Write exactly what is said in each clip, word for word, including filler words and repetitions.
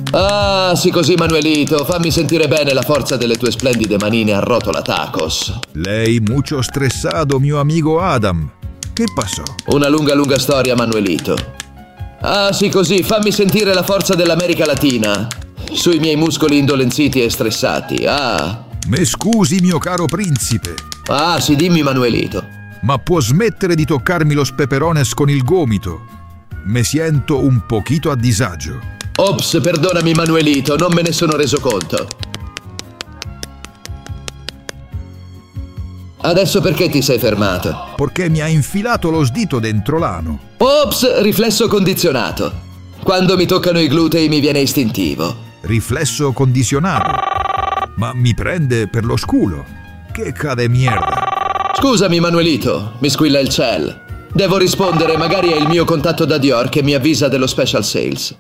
Ah, sì così, Manuelito. Fammi sentire bene la forza delle tue splendide manine a rotola tacos. Lei mucho stressado, mio amigo Adam. Che passò? Una lunga lunga storia, Manuelito. Ah, sì così, fammi sentire la forza dell'America Latina sui miei muscoli indolenziti e stressati. Ah. Me scusi, mio caro principe. Ah, sì, dimmi, Manuelito. Ma può smettere di toccarmi los peperones con il gomito? Me siento un pochito a disagio. Ops, perdonami, Manuelito, non me ne sono reso conto. Adesso perché ti sei fermato? Perché mi ha infilato lo sdito dentro l'ano. Ops, riflesso condizionato. Quando mi toccano i glutei mi viene istintivo. Riflesso condizionato. Ma mi prende per lo sculo. Che cade merda. Scusami, Manuelito, mi squilla il cell. Devo rispondere, magari è il mio contatto da Dior che mi avvisa dello special sales.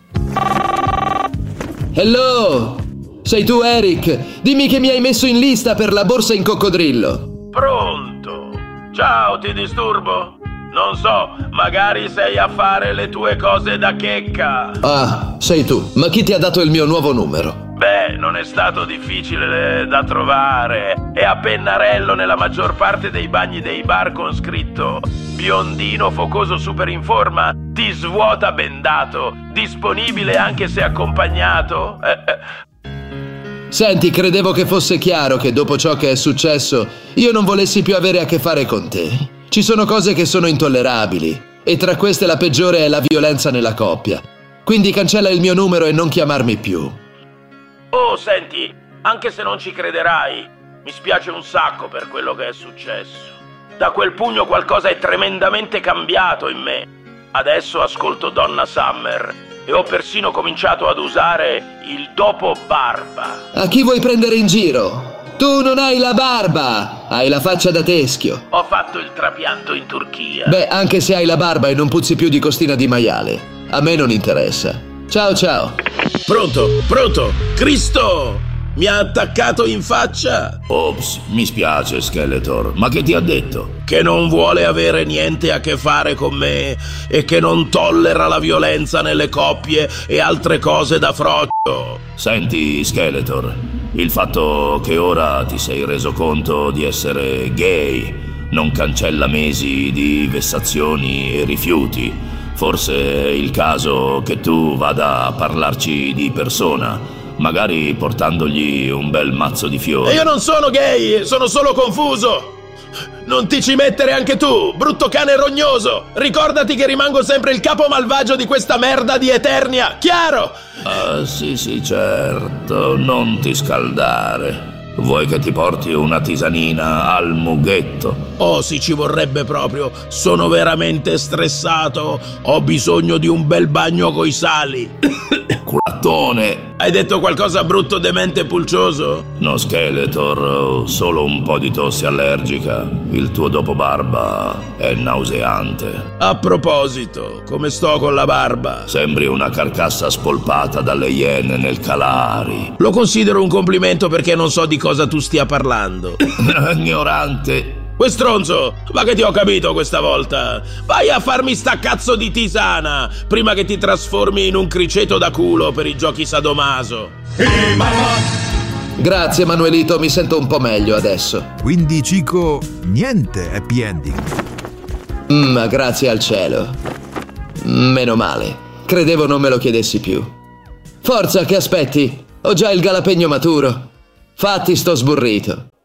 Hello! Sei tu, Eric? Dimmi che mi hai messo in lista per la borsa in coccodrillo. Pronto? Ciao, ti disturbo? Non so, magari sei a fare le tue cose da checca. Ah, sei tu. Ma chi ti ha dato il mio nuovo numero? Beh, non è stato difficile da trovare. È a pennarello nella maggior parte dei bagni dei bar con scritto biondino focoso super in forma, ti svuota bendato, disponibile anche se accompagnato. Eh, eh. Senti, credevo che fosse chiaro che dopo ciò che è successo io non volessi più avere a che fare con te. Ci sono cose che sono intollerabili e tra queste la peggiore è la violenza nella coppia. Quindi cancella il mio numero e non chiamarmi più. Oh, senti, anche se non ci crederai, mi spiace un sacco per quello che è successo. Da quel pugno qualcosa è tremendamente cambiato in me. Adesso ascolto Donna Summer e ho persino cominciato ad usare il dopo barba. A chi vuoi prendere in giro? Tu non hai la barba, hai la faccia da teschio. Ho fatto il trapianto in Turchia. Beh, anche se hai la barba e non puzzi più di costina di maiale, a me non interessa. Ciao ciao. Pronto, pronto, Cristo! Mi ha attaccato in faccia. Ops, mi spiace, Skeletor, ma che ti ha detto? Che non vuole avere niente a che fare con me e che non tollera la violenza nelle coppie e altre cose da froccio. Senti, Skeletor, il fatto che ora ti sei reso conto di essere gay non cancella mesi di vessazioni e rifiuti. Forse è il caso che tu vada a parlarci di persona, magari portandogli un bel mazzo di fiori. E io non sono gay, sono solo confuso. Non ti ci mettere anche tu, brutto cane rognoso. Ricordati che rimango sempre il capo malvagio di questa merda di Eternia, chiaro? Ah, sì, sì, certo, non ti scaldare. Vuoi che ti porti una tisanina al mughetto? Oh, sì, ci vorrebbe proprio. Sono veramente stressato. Ho bisogno di un bel bagno coi sali. Culattone! Hai detto qualcosa brutto, demente e pulcioso? No, Skeletor, solo un po' di tosse allergica. Il tuo dopo barba è nauseante. A proposito, come sto con la barba? Sembri una carcassa spolpata dalle iene nel Kalahari. Lo considero un complimento perché non so di cosa tu stia parlando. Ignorante. Que stronzo, ma che ti ho capito questa volta? Vai a farmi sta cazzo di tisana prima che ti trasformi in un criceto da culo per i giochi sadomaso. Grazie, Manuelito, mi sento un po' meglio adesso. Quindi, Cico, niente happy ending. Ma grazie al cielo. Meno male. Credevo non me lo chiedessi più. Forza, che aspetti? Ho già il galapegno maturo. Fatti sto sburrito.